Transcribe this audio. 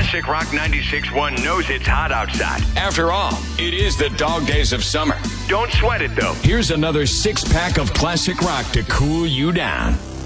Classic Rock 96.1 knows it's hot outside. After all, it is the dog days of summer. Don't sweat it, though. Here's another 6-pack of classic rock to cool you down.